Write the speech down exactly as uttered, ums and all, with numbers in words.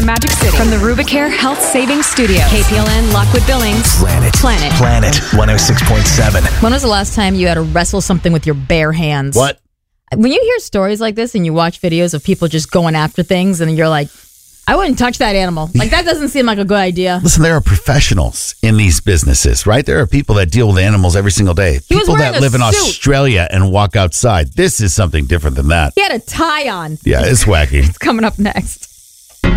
Magic City. From the Rubicare Health Savings Studio. K P L N, Lockwood Billings. Planet. Planet. Planet one oh six point seven. When was the last time you had to wrestle something with your bare hands? What? When you hear stories like this and you watch videos of people just going after things and you're like, I wouldn't touch that animal. Like, that doesn't seem like a good idea. Listen, there are professionals in these businesses, right? There are people that deal with animals every single day. He was People wearing that a live in suit. Australia and walk outside. This is something different than that. He had a tie on. Yeah, it's wacky. It's coming up next.